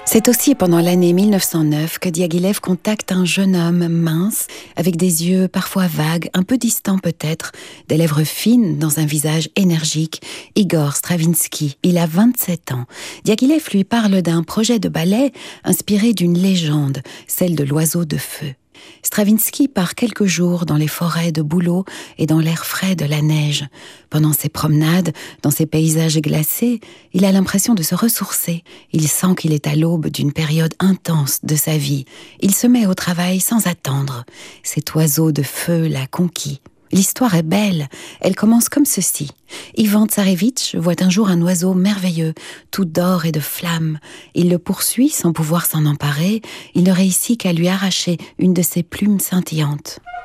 C'est aussi pendant l'année 1909 que Diaghilev contacte un jeune homme mince, avec des yeux parfois vagues, un peu distants peut-être, des lèvres fines dans un visage énergique, Igor Stravinsky. Il a 27 ans. Diaghilev lui parle d'un projet de ballet inspiré d'une légende, celle de l'oiseau de feu. Stravinsky part quelques jours dans les forêts de bouleaux et dans l'air frais de la neige. Pendant ses promenades, dans ces paysages glacés, il a l'impression de se ressourcer. Il sent qu'il est à l'aube d'une période intense de sa vie. Il se met au travail sans attendre. Cet oiseau de feu l'a conquis. L'histoire est belle, elle commence comme ceci. Ivan Tsarevitch voit un jour un oiseau merveilleux, tout d'or et de flammes. Il le poursuit sans pouvoir s'en emparer, il ne réussit qu'à lui arracher une de ses plumes scintillantes.